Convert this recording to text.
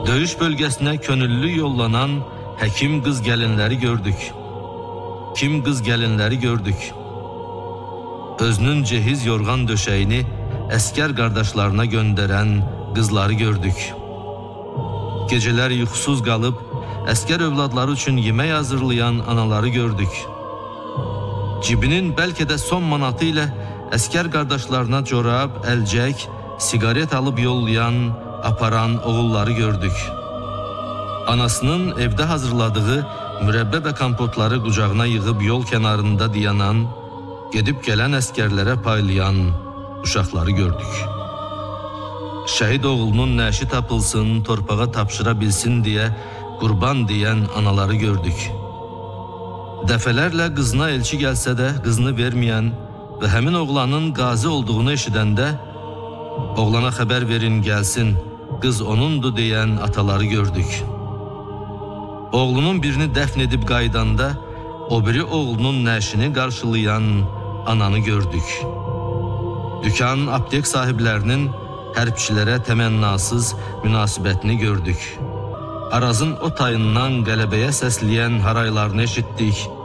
Döyüş bölgesine könüllü yollanan həkim qız gəlinləri gördük. Kim qız gəlinləri gördük. Özünün cehiz yorğan döşəyini əskər qardaşlarına göndərən qızları gördük. Gecələr yuxusuz qalıb, əskər övladları üçün yemək hazırlayan anaları gördük. Cibinin bəlkə də son manatı ilə əskər qardaşlarına corab, əlcək, sigaret alıb yollayan, aparan oğulları gördük. Anasının evdə hazırladığı mürəbbə və kompotları qucağına yığıb yol kənarında dayanan, gedib gələn əskərlərə paylayan uşaqları gördük. Şəhid oğlunun nəşi tapılsın, torpağa tapşıra bilsin deyə qurban deyən anaları gördük. Dəfələrlə qızına elçi gəlsə də qızını verməyən və həmin oğlanın qazi olduğunu eşidəndə oğlana xəbər verin gəlsin, qız onundur deyən ataları gördük. Oğlunun birini dəfn edib qaydanda o biri oğlunun nəşini qarşılayan ananı gördük. Dükan, aptek sahiblərinin hərbçilərə təmənnasız münasibətini gördük. Arazın o tayından qələbəyə səsləyən haraylarını eşitdik.